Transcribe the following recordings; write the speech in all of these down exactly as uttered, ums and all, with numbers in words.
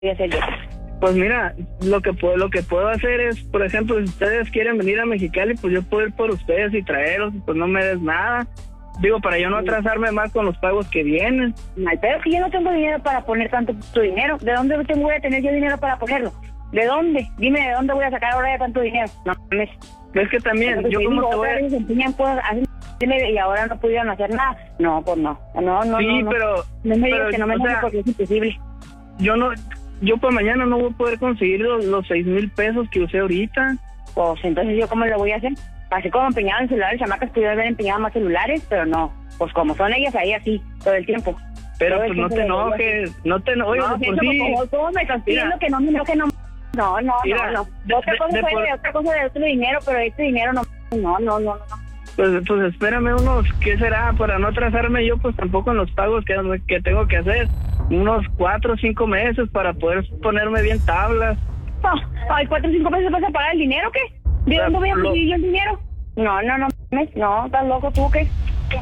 voy a hacer yo? Pues mira, lo que puedo, lo que puedo hacer es, por ejemplo, si ustedes quieren venir a Mexicali, pues yo puedo ir por ustedes y traerlos, pues no me des nada. Digo, para yo no atrasarme más con los pagos que vienen. Ay, pero es que yo no tengo dinero para poner tanto tu dinero. ¿De dónde tengo voy a tener yo dinero para ponerlo? ¿De dónde? Dime, ¿de dónde voy a sacar ahora ya tanto dinero? No mames. Es que también, yo como te voy a... Se empeñan cosas, hacen y ahora no pudieron hacer nada. No, pues no. No, no, sí, no. Sí, pero... No me digas pero, que no me o sea, porque es imposible. Yo no... Yo para mañana no voy a poder conseguir los, los seis mil pesos que usé ahorita. Pues entonces, ¿yo cómo lo voy a hacer? Así como empeñaban celulares, chamacas pudieron haber empeñado más celulares, pero no. Pues como son ellas ahí así, todo el tiempo. Pero pues no te enojes, no te enojes. No, por sí. ¿Cómo me estás pidiendo que no me enoje? No, no, no, mira, no. no. Otra cosa de, fue de otra cosa de otro dinero, pero este dinero no, no, no, no, no. Pues, pues espérame unos, ¿qué será? Para no atrasarme yo, pues tampoco en los pagos que, que tengo que hacer. Unos cuatro o cinco meses para poder ponerme bien tablas. Oh, ay, cuatro o cinco meses vas a pagar el dinero, ¿qué? ¿De dónde voy a conseguir yo el dinero? No, no, no, no, ¿estás loco tú, qué?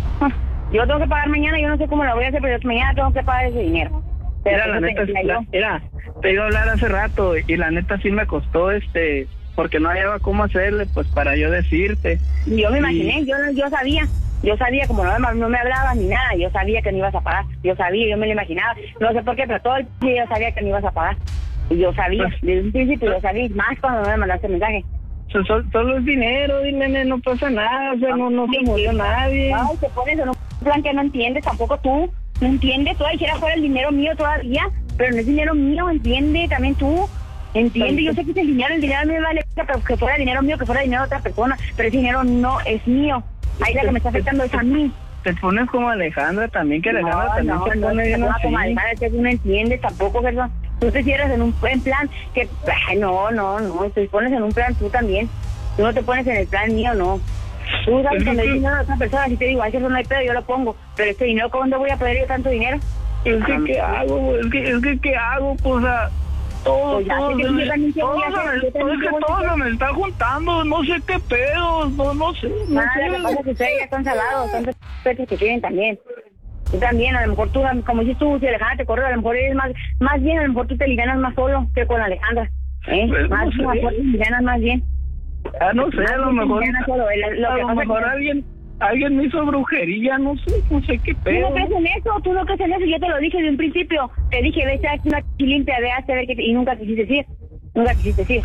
Yo tengo que pagar mañana, yo no sé cómo lo voy a hacer, pero mañana tengo que pagar ese dinero. Pero mira, la neta, la, mira, te iba a hablar hace rato y la neta sí me costó, este, porque no hallaba cómo hacerle, pues para yo decirte. Yo me imaginé, y... yo yo sabía, yo sabía, como no, no me hablabas ni nada, yo sabía que no ibas a pagar, yo sabía, yo me lo imaginaba, no sé por qué, pero todo el día yo sabía que no ibas a pagar, y yo sabía, pues, desde un principio yo sabía, más cuando no me mandaste el mensaje. Solo, solo es dinero, dile, no pasa nada, o sea, no, no se murió nadie. Ay, te pones en un plan que no entiendes, tampoco tú, no entiendes, tú dijera fuera el dinero mío todavía, pero no es dinero mío, entiende, también tú, entiende, yo sé que es el dinero, el dinero me vale, pero que fuera dinero mío, que fuera dinero de otra persona, pero ese dinero no es mío, ahí la que me está afectando es a mí. Te pones como Alejandra también, que Alejandra no, también no, se pone no, bien no, así. Como Alejandra, que tú no entiendes tampoco, ¿verdad? Tú te cierras en un en plan que, ay, no, no, no, te pones en un plan tú también. Tú no te pones en el plan mío, no. Tú sabes cuando hay dinero de otra persona, si te digo, ay, eso no hay pedo, yo lo pongo. Pero este dinero, ¿cómo voy a pedir yo tanto dinero? Es que, ¿qué hago? Es que, es que, ¿qué hago? Pues, a todo, pues ya, todo, que se me, yo también todo, voy a se hacer, me, yo todo, es que todo se me está juntando, no sé qué pedo, no, no sé, no Nada, sé. lo que pasa es que ustedes ya están salados, tantos pesos que tienen también. Tú también, a lo mejor tú, como dices tú, si Alejandra te corre, a lo mejor eres más, más bien, a lo mejor tú te liganas más solo que con Alejandra. ¿Eh? Pues, más, no sé. más te liganas más bien. Ah, no sé, a lo mejor, Solo, lo a que lo pasa mejor que... alguien, alguien me hizo brujería, no sé, no sé qué Tú pedo. no crees en eso, tú no crees en eso, yo te lo dije de un principio. Te dije, ve, a una limpia, ve a ver qué... Y nunca quisiste decir, nunca quisiste decir.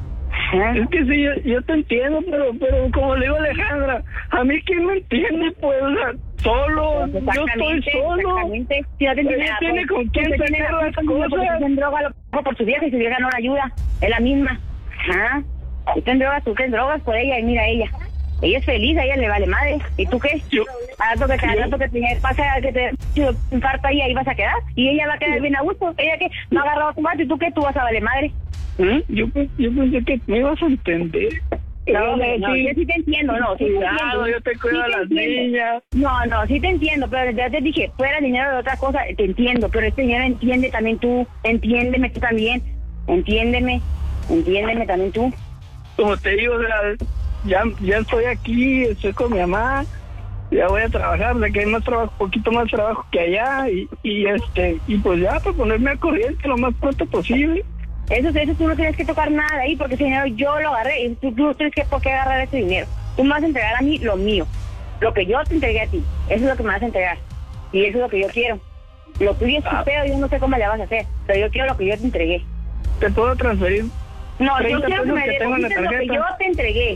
¿Eh? Es que sí, yo, yo te entiendo, pero pero como le digo a Alejandra, a mí quién me entiende, pues, o sea, solo, yo estoy solo. Exactamente. Si no te entiende, Ella tiene pues, con quién usted tiene sacar la las culpa porque cosas. tú en droga, lo cojo por su vieja y su vieja no la ayuda, es la misma. Ajá. Si tú en drogas, tú que en drogas por ella y mira ella. Ella es feliz, a ella le vale madre. ¿Y tú qué? Yo, a rato que te, a rato que te pasa que te infarto ahí, ahí vas a quedar. Y ella va a quedar bien a gusto. Ella que no ha agarrado a tu madre, ¿y tú qué? Tú vas a vale madre. ¿eh? yo, yo pensé que me ibas a entender. No, no, Eh, no, sí, yo sí te entiendo, no, sí te cuidado, entiendo. yo te cuido Sí a te las entiendo. niñas. No, no, sí te entiendo, pero ya te dije, fuera dinero de otra cosa, te entiendo, pero este dinero entiende también tú, entiéndeme tú también, entiéndeme, entiéndeme también tú. Como te digo, o sea, ya, ya estoy aquí, estoy con mi mamá, ya voy a trabajar, de que hay más trabajo, poquito más trabajo que allá, y, y este, y pues ya para ponerme a corriente lo más pronto posible. Eso, eso tú no tienes que tocar nada de ahí, porque ese dinero yo lo agarré, y tú, tú no tienes que por qué agarrar ese dinero. Tú me vas a entregar a mí lo mío, lo que yo te entregué a ti, eso es lo que me vas a entregar, y eso es lo que yo quiero. Lo tuyo es tu Ah. pedo, yo no sé cómo le vas a hacer, pero yo quiero lo que yo te entregué. ¿Te puedo transferir? No, yo treinta quiero que pesos me que tengo en la deposites lo que tarjeta. yo te entregué.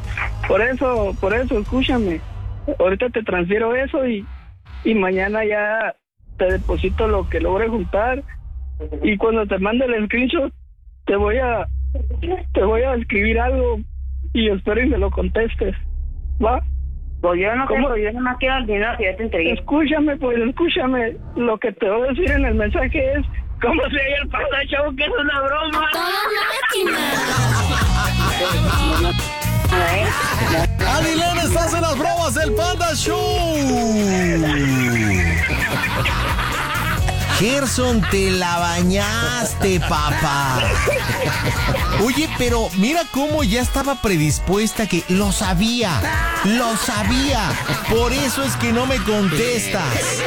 Por eso, por eso, escúchame. Ahorita te transfiero eso y, y mañana ya te deposito lo que logre juntar. Y cuando te mande el screenshot, te voy a, te voy a escribir algo y espero y me lo contestes. ¿Va? Pues yo no ¿Cómo? tengo, yo nomás quiero el dinero que yo te entregué. Escúchame, pues, escúchame. Lo que te voy a decir en el mensaje es cómo se halla el panda, chavo, que es una broma. Adilene, estás en las bromas del Panda Show. Gerson, te la bañaste, papá. Oye, pero mira cómo ya estaba predispuesta, que lo sabía, lo sabía. Por eso es que no me contestas.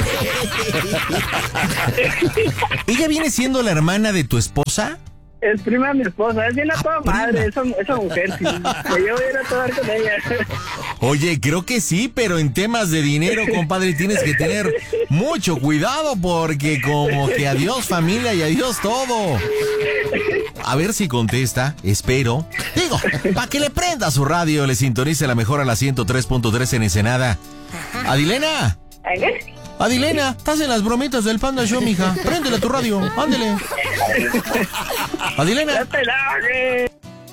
¿Ella viene siendo la hermana de tu esposa? Es prima de mi esposa, es bien a toda Ah, prima. madre, esa, esa mujer, sí. Me llevo a ir a tomar con ella. Oye, creo que sí, pero en temas de dinero, compadre, tienes que tener mucho cuidado porque como que adiós familia y adiós todo. A ver si contesta, espero. Digo, para que le prenda su radio, le sintonice la mejor a la ciento tres punto tres en Ensenada. Adilena. Adilena, estás en las bromitas del Panda Show, mija. Préndele a tu radio, ándele. Adilena. ¡Ya te laje!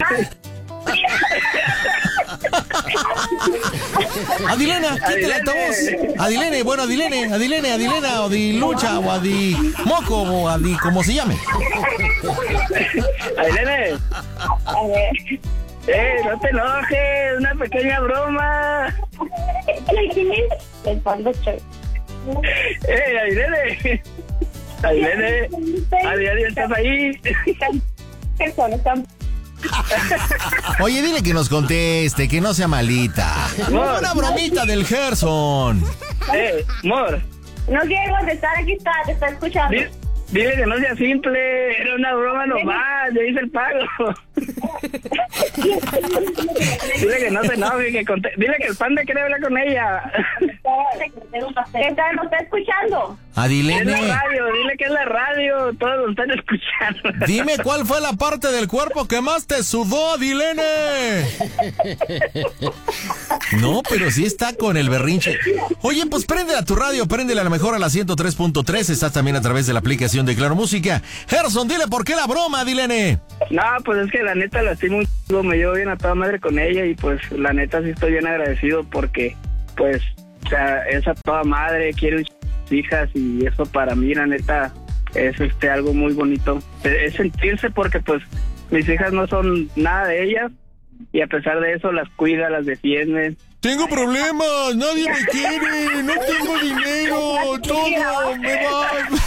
Adilena, quítale el altavoz. Adilene, bueno, Adilene, Adilene, Adilena, Adilucha, o Adi Moco, o Adi, como se llame. Adilene. Eh, no te enojes, una pequeña broma. El Panda Show. Eh, Adilene. Adilene. Adilene, ¿estás ahí? Gerson, están... Oye, dile que nos conteste, que no sea malita. Una bromita del Gerson. Eh, amor. No quiero contestar, aquí está, te está escuchando. Dile, dile que no sea simple, era una broma nomás, yo hice el pago. Dile que no se enoje, que conte- dile que el Panda quiere hablar con ella. ¿Qué tal? ¿No está escuchando? Es la Adilene, radio, dile que es la radio, todos lo están escuchando. dime cuál fue la parte del cuerpo que más te sudó, Adilene. No, pero sí está con el berrinche. Oye, pues préndele a tu radio, préndele a la mejor a la ciento tres punto tres. Estás también a través de la aplicación de Claro Música. Gerson, dile por qué la broma, Adilene. No, pues es que la neta la estimo un chingo, me llevo bien a toda madre con ella y pues la neta sí estoy bien agradecido porque pues, o sea, es a toda madre, quiere un ch- hijas y eso para mí la neta es este algo muy bonito. Es sentirse porque pues mis hijas no son nada de ellas y a pesar de eso las cuida, las defiende. Tengo problemas, nadie me quiere, no tengo dinero, todo me va.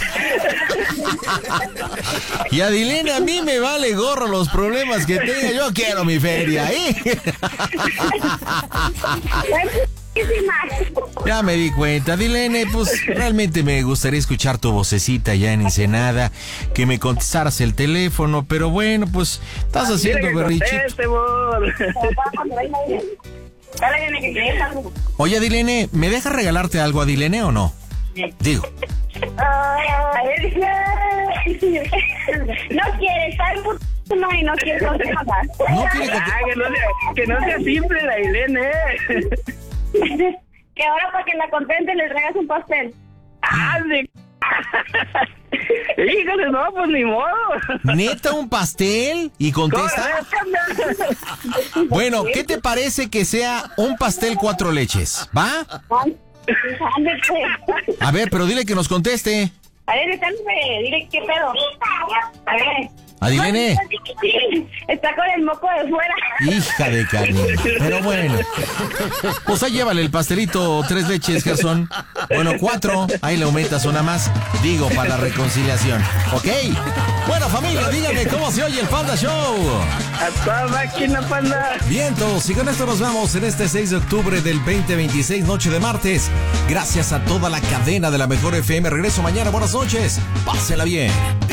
Y Adilene, a mí me vale gorro los problemas que tenga, yo quiero mi feria, ¿eh? Ya me di cuenta, Adilene, pues realmente me gustaría escuchar tu vocecita ya en Ensenada, que me contestaras el teléfono, pero bueno, pues estás haciendo Dile que berrichito. conteste, amor. Oye, Adilene, ¿me dejas regalarte algo, Adilene, o no? Digo. No quiere, está el puto no y no quiere contestar. No quiere Ah, que, no sea, que no sea simple la Ailene, eh. Que ahora para que la contente le traigas un pastel. ¡Ah, de... Híjole, no, pues ni modo. ¿Neta un pastel? ¿Y contesta? Bueno, ¿qué te parece que sea un pastel cuatro leches? ¿Va? A ver, pero dile que nos conteste. A ver, Alejandro, dile qué pedo. A ver. Adilene. Está con el moco de fuera. Hija de cariño. Pero bueno. Pues ahí llévale el pastelito, tres leches, Gerson. Bueno, cuatro. Ahí le aumentas una más. Digo, para la reconciliación. ¿Ok? Bueno, familia, díganme cómo se oye el Panda Show. A toda máquina, Panda. Vientos, y con esto nos vamos en este seis de octubre del veinte veintiséis, noche de martes. Gracias a toda la cadena de la mejor F M. Regreso mañana. Buenas noches. Pásela bien.